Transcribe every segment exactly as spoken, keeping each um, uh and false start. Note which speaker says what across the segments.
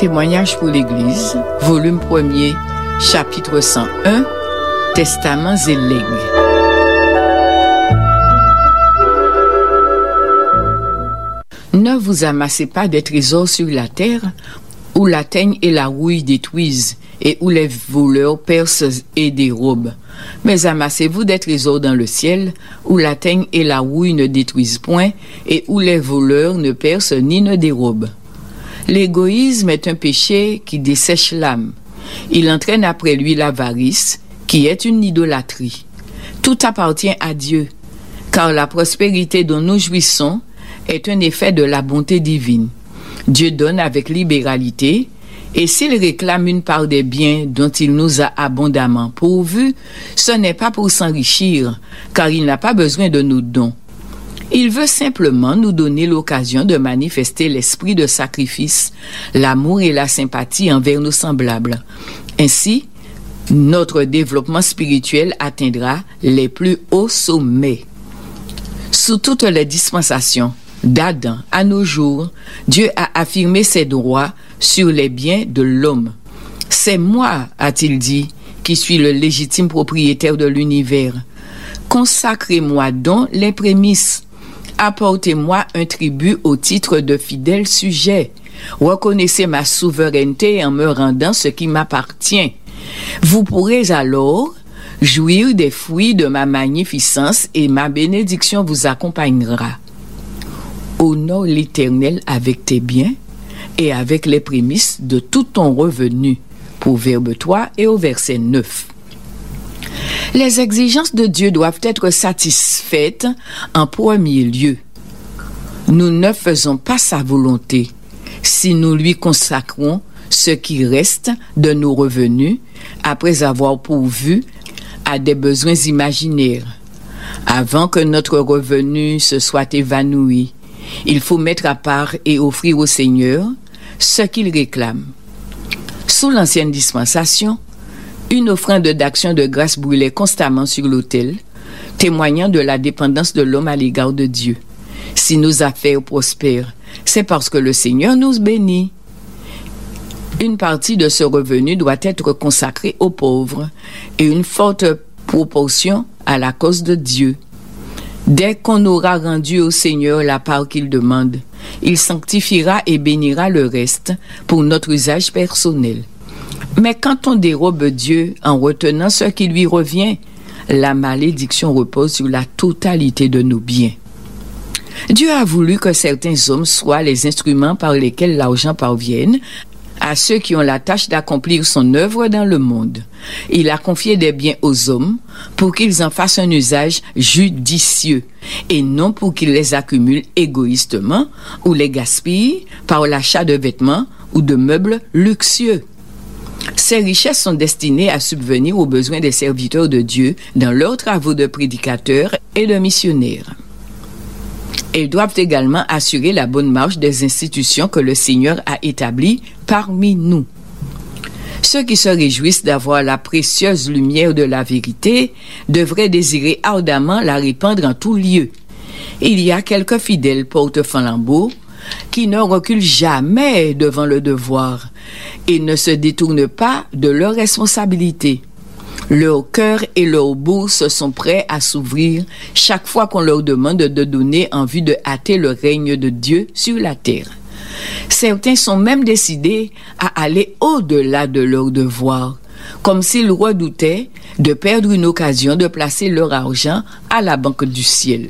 Speaker 1: Témoignage pour l'Église, volume premier, chapitre cent un, Testaments et legs. Ne vous amassez pas des trésors sur la terre, où la teigne et la rouille détruisent, et où les voleurs percent et dérobent. Mais amassez-vous des trésors dans le ciel, où la teigne et la rouille ne détruisent point, et où les voleurs ne percent ni ne dérobent. L'égoïsme est un péché qui dessèche l'âme. Il entraîne après lui l'avarice, qui est une idolâtrie. Tout appartient à Dieu, car la prospérité dont nous jouissons est un effet de la bonté divine. Dieu donne avec libéralité, et s'il réclame une part des biens dont il nous a abondamment pourvus, ce n'est pas pour s'enrichir, car il n'a pas besoin de nos dons. Il veut simplement nous donner l'occasion de manifester l'esprit de sacrifice, l'amour et la sympathie envers nos semblables. Ainsi, notre développement spirituel atteindra les plus hauts sommets. Sous toutes les dispensations, d'Adam à nos jours, Dieu a affirmé ses droits sur les biens de l'homme. « C'est moi, a-t-il dit, qui suis le légitime propriétaire de l'univers. Consacrez-moi donc les prémices. Apportez-moi un tribut au titre de fidèle sujet. Reconnaissez ma souveraineté en me rendant ce qui m'appartient. Vous pourrez alors jouir des fruits de ma magnificence et ma bénédiction vous accompagnera. Honore l'Éternel avec tes biens et avec les prémices de tout ton revenu. » Proverbe trois et au verset neuf. Les exigences de Dieu doivent être satisfaites en premier lieu. Nous ne faisons pas sa volonté si nous lui consacrons ce qui reste de nos revenus après avoir pourvu à des besoins imaginaires. Avant que notre revenu se soit évanoui, il faut mettre à part et offrir au Seigneur ce qu'il réclame. Sous l'ancienne dispensation, une offrande d'action de grâce brûlait constamment sur l'autel, témoignant de la dépendance de l'homme à l'égard de Dieu. Si nos affaires prospèrent, c'est parce que le Seigneur nous bénit. Une partie de ce revenu doit être consacrée aux pauvres et une forte proportion à la cause de Dieu. Dès qu'on aura rendu au Seigneur la part qu'il demande, il sanctifiera et bénira le reste pour notre usage personnel. Mais quand on dérobe Dieu en retenant ce qui lui revient, la malédiction repose sur la totalité de nos biens. Dieu a voulu que certains hommes soient les instruments par lesquels l'argent parvienne à ceux qui ont la tâche d'accomplir son œuvre dans le monde. Il a confié des biens aux hommes pour qu'ils en fassent un usage judicieux et non pour qu'ils les accumulent égoïstement ou les gaspillent par l'achat de vêtements ou de meubles luxueux. Ces richesses sont destinées à subvenir aux besoins des serviteurs de Dieu dans leurs travaux de prédicateurs et de missionnaires. Elles doivent également assurer la bonne marche des institutions que le Seigneur a établies parmi nous. Ceux qui se réjouissent d'avoir la précieuse lumière de la vérité devraient désirer ardemment la répandre en tout lieu. Il y a quelques fidèles porte-flambeaux qui ne reculent jamais devant le devoir et ne se détournent pas de leurs responsabilités. Leur cœur et leur bourse sont prêts à s'ouvrir chaque fois qu'on leur demande de donner en vue de hâter le règne de Dieu sur la terre. Certains sont même décidés à aller au-delà de leur devoir, comme s'ils redoutaient de perdre une occasion de placer leur argent à la banque du ciel.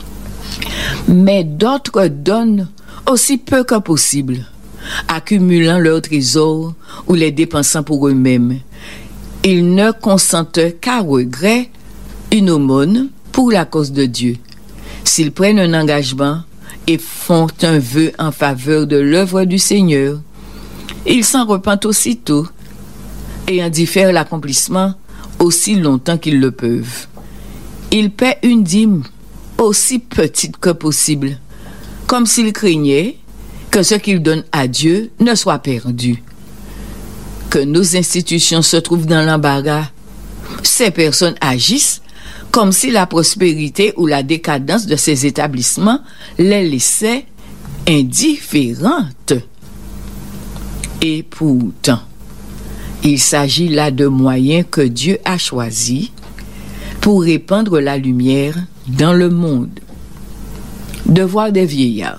Speaker 1: Mais d'autres donnent aussi peu que possible, accumulant leurs trésors ou les dépensant pour eux-mêmes. Ils ne consentent qu'à regret une aumône pour la cause de Dieu. S'ils prennent un engagement et font un vœu en faveur de l'œuvre du Seigneur, ils s'en repentent aussitôt et en diffèrent l'accomplissement aussi longtemps qu'ils le peuvent. Ils paient une dîme aussi petite que possible, comme s'ils craignaient que ce qu'ils donnent à Dieu ne soit perdu. Que nos institutions se trouvent dans l'embarras. Ces personnes agissent comme si la prospérité ou la décadence de ces établissements les laissait indifférentes. Et pourtant, il s'agit là de moyens que Dieu a choisis pour répandre la lumière dans le monde. Devoir des vieillards.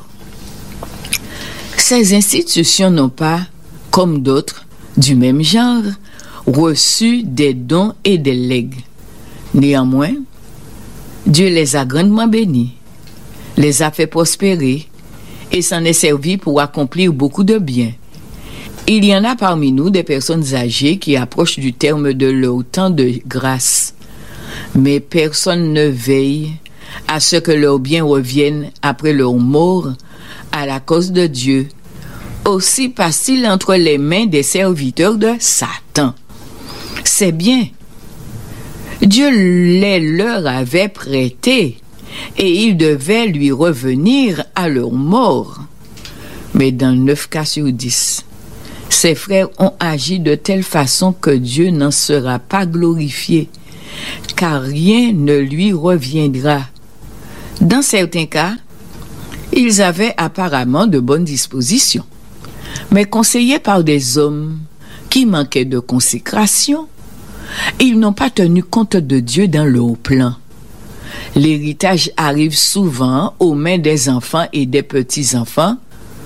Speaker 1: Ces institutions n'ont pas, comme d'autres du même genre, reçu des dons et des legs. Néanmoins, Dieu les a grandement bénis, les a fait prospérer et s'en est servi pour accomplir beaucoup de bien. Il y en a parmi nous des personnes âgées qui approchent du terme de leur temps de grâce, mais personne ne veille à ce que leurs biens reviennent après leur mort à la cause de Dieu. Aussi passe-t-il entre les mains des serviteurs de Satan. C'est bien. Dieu les leur avait prêtés et ils devaient lui revenir à leur mort. Mais dans neuf cas sur dix, ses frères ont agi de telle façon que Dieu n'en sera pas glorifié, car rien ne lui reviendra. Dans certains cas, ils avaient apparemment de bonnes dispositions, mais conseillés par des hommes qui manquaient de consécration, ils n'ont pas tenu compte de Dieu dans leur plan. L'héritage arrive souvent aux mains des enfants et des petits-enfants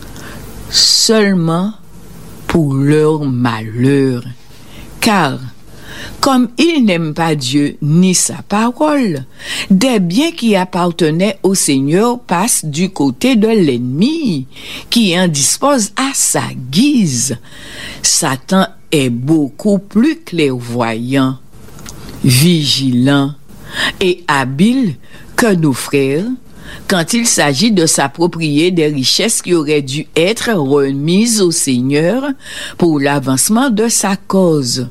Speaker 1: seulement pour leur malheur, car comme ils n'aiment pas Dieu ni sa parole, des biens qui appartenaient au Seigneur passent du côté de l'ennemi, qui en dispose à sa guise. Satan est beaucoup plus clairvoyant, vigilant et habile que nos frères quand il s'agit de s'approprier des richesses qui auraient dû être remises au Seigneur pour l'avancement de sa cause.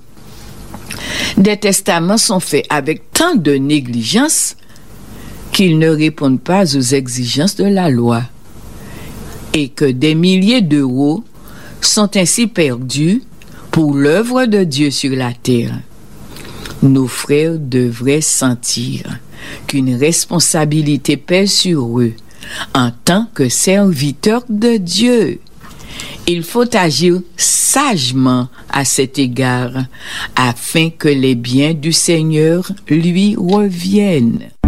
Speaker 1: Des testaments sont faits avec tant de négligence qu'ils ne répondent pas aux exigences de la loi et que des milliers d'euros sont ainsi perdus pour l'œuvre de Dieu sur la terre. Nos frères devraient sentir qu'une responsabilité pèse sur eux en tant que serviteurs de Dieu. Il faut agir sagement à cet égard afin que les biens du Seigneur lui reviennent.